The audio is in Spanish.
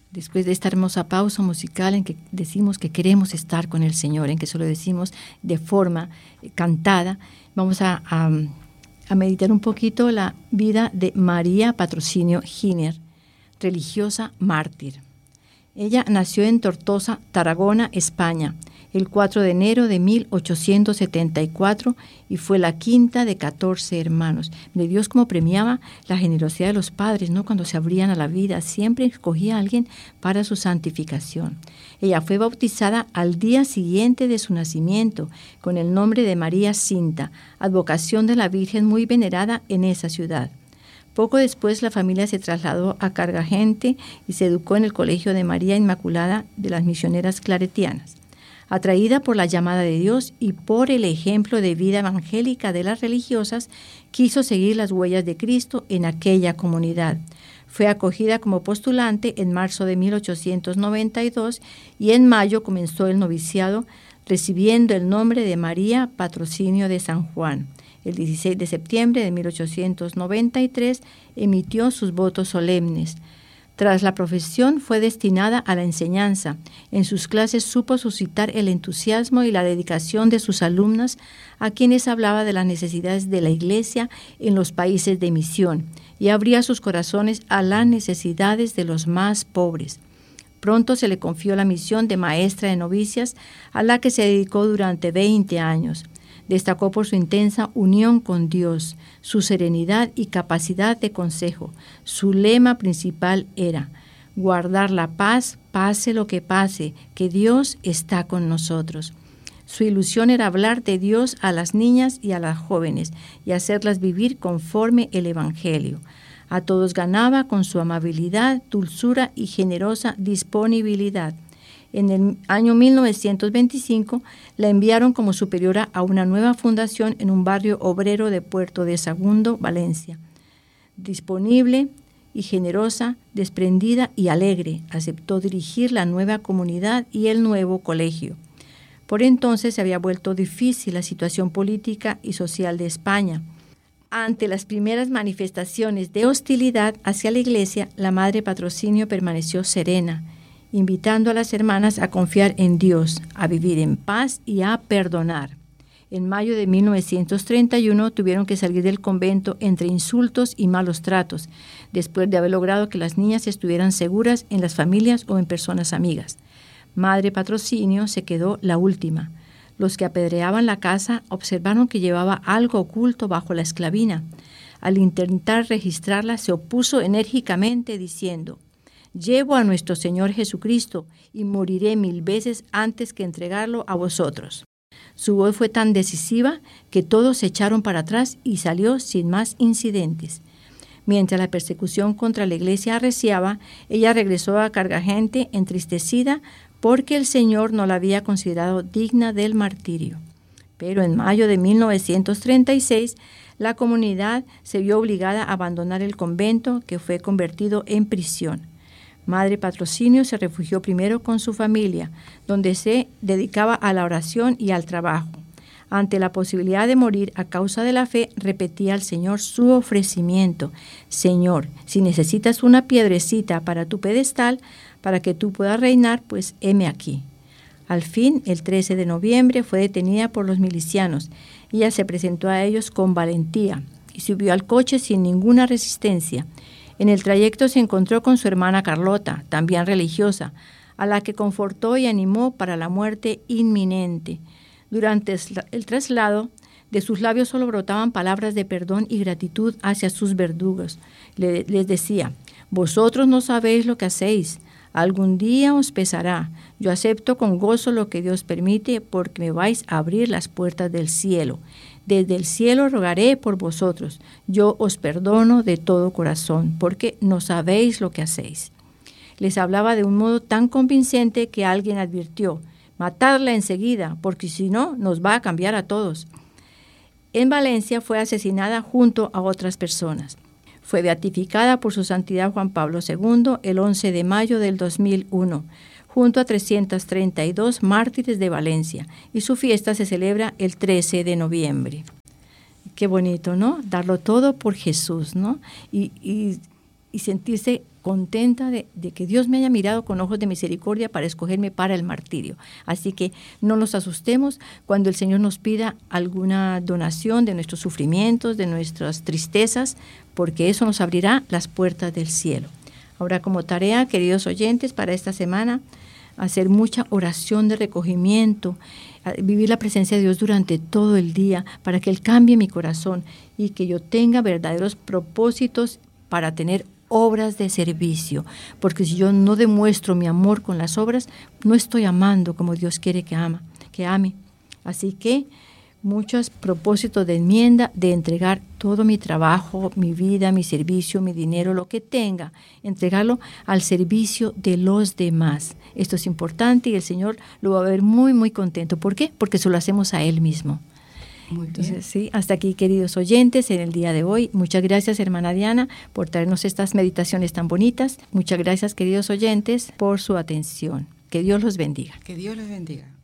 Después de esta hermosa pausa musical en que decimos que queremos estar con el Señor, en que solo decimos de forma cantada, vamos a meditar un poquito la vida de María Patrocinio Giner, religiosa mártir. Ella nació en Tortosa, Tarragona, España, el 4 de enero de 1874 y fue la quinta de 14 hermanos. De Dios como premiaba la generosidad de los padres, ¿no? Cuando se abrían a la vida, siempre escogía a alguien para su santificación. Ella fue bautizada al día siguiente de su nacimiento con el nombre de María Cinta, advocación de la Virgen muy venerada en esa ciudad. Poco después la familia se trasladó a Carcagente y se educó en el Colegio de María Inmaculada de las Misioneras Claretianas. Atraída por la llamada de Dios y por el ejemplo de vida evangélica de las religiosas, quiso seguir las huellas de Cristo en aquella comunidad. Fue acogida como postulante en marzo de 1892 y en mayo comenzó el noviciado, recibiendo el nombre de María Patrocinio de San Juan. El 16 de septiembre de 1893 emitió sus votos solemnes. Tras la profesión fue destinada a la enseñanza. En sus clases supo suscitar el entusiasmo y la dedicación de sus alumnas, a quienes hablaba de las necesidades de la Iglesia en los países de misión y abría sus corazones a las necesidades de los más pobres. Pronto se le confió la misión de maestra de novicias, a la que se dedicó durante 20 años. Destacó por su intensa unión con Dios, su serenidad y capacidad de consejo. Su lema principal era: guardar la paz, pase lo que pase, que Dios está con nosotros. Su ilusión era hablar de Dios a las niñas y a las jóvenes y hacerlas vivir conforme el Evangelio. A todos ganaba con su amabilidad, dulzura y generosa disponibilidad. En el año 1925 la enviaron como superiora a una nueva fundación en un barrio obrero de Puerto de Sagunto, Valencia. Disponible y generosa, desprendida y alegre, aceptó dirigir la nueva comunidad y el nuevo colegio. Por entonces se había vuelto difícil la situación política y social de España. Ante las primeras manifestaciones de hostilidad hacia la Iglesia, la Madre Patrocinio permaneció serena, invitando a las hermanas a confiar en Dios, a vivir en paz y a perdonar. En mayo de 1931 tuvieron que salir del convento entre insultos y malos tratos, después de haber logrado que las niñas estuvieran seguras en las familias o en personas amigas. Madre Patrocinio se quedó la última. Los que apedreaban la casa observaron que llevaba algo oculto bajo la esclavina. Al intentar registrarla, se opuso enérgicamente diciendo: «Llevo a nuestro Señor Jesucristo y moriré 1000 veces antes que entregarlo a vosotros». Su voz fue tan decisiva que todos se echaron para atrás y salió sin más incidentes. Mientras la persecución contra la Iglesia arreciaba, ella regresó a Carcagente entristecida porque el Señor no la había considerado digna del martirio. Pero en mayo de 1936, la comunidad se vio obligada a abandonar el convento, que fue convertido en prisión. Madre Patrocinio se refugió primero con su familia, donde se dedicaba a la oración y al trabajo. Ante la posibilidad de morir a causa de la fe, repetía al Señor su ofrecimiento: «Señor, si necesitas una piedrecita para tu pedestal, para que tú puedas reinar, pues heme aquí». Al fin, el 13 de noviembre, fue detenida por los milicianos. Ella se presentó a ellos con valentía y subió al coche sin ninguna resistencia. En el trayecto se encontró con su hermana Carlota, también religiosa, a la que confortó y animó para la muerte inminente. Durante el traslado, de sus labios solo brotaban palabras de perdón y gratitud hacia sus verdugos. Les decía: «Vosotros no sabéis lo que hacéis. Algún día os pesará. Yo acepto con gozo lo que Dios permite, porque me vais a abrir las puertas del cielo. Desde el cielo rogaré por vosotros. Yo os perdono de todo corazón, porque no sabéis lo que hacéis». Les hablaba de un modo tan convincente que alguien advirtió: «Matadla enseguida, porque si no, nos va a cambiar a todos». En Valencia fue asesinada junto a otras personas. Fue beatificada por su santidad Juan Pablo II el 11 de mayo del 2001, junto a 332 mártires de Valencia, y su fiesta se celebra el 13 de noviembre. Qué bonito, ¿no? Darlo todo por Jesús, ¿no? Y y sentirse contenta de que Dios me haya mirado con ojos de misericordia para escogerme para el martirio. Así que no nos asustemos cuando el Señor nos pida alguna donación de nuestros sufrimientos, de nuestras tristezas, porque eso nos abrirá las puertas del cielo. Ahora, como tarea, queridos oyentes, para esta semana, hacer mucha oración de recogimiento, vivir la presencia de Dios durante todo el día para que Él cambie mi corazón y que yo tenga verdaderos propósitos para tener obras de servicio, porque si yo no demuestro mi amor con las obras, no estoy amando como Dios quiere que ame. Así que muchos propósitos de enmienda, de entregar todo mi trabajo, mi vida, mi servicio, mi dinero, lo que tenga, entregarlo al servicio de los demás. Esto es importante y el Señor lo va a ver muy, muy contento. ¿Por qué? Porque se lo hacemos a Él mismo. Entonces, sí, hasta aquí, queridos oyentes, en el día de hoy. Muchas gracias, hermana Diana, por traernos estas meditaciones tan bonitas. Muchas gracias, queridos oyentes, por su atención. Que Dios los bendiga. Que Dios los bendiga.